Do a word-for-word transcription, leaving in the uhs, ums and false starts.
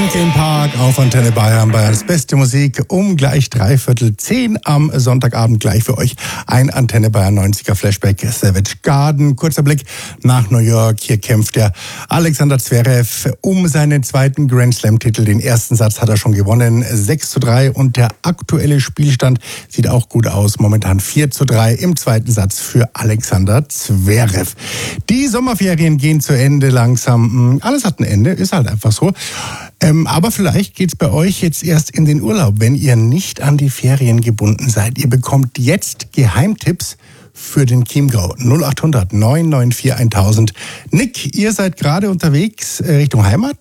Linkin Park auf Antenne Bayern, Bayerns beste Musik um gleich dreiviertel zehn am Sonntagabend gleich für euch ein Antenne Bayern neunziger Flashback Savage Garden. Kurzer Blick nach New York. Hier kämpft der Alexander Zverev um seinen zweiten Grand Slam Titel. Den ersten Satz hat er schon gewonnen, sechs zu drei, und der aktuelle Spielstand sieht auch gut aus. Momentan vier zu drei im zweiten Satz für Alexander Zverev. Die Sommerferien gehen zu Ende langsam. Alles hat ein Ende, ist halt einfach so. Ähm, aber vielleicht geht's bei euch jetzt erst in den Urlaub, wenn ihr nicht an die Ferien gebunden seid. Ihr bekommt jetzt Geheimtipps für den Chiemgau. null acht hundert neun neun vier tausend. Nick, ihr seid gerade unterwegs äh, Richtung Heimat?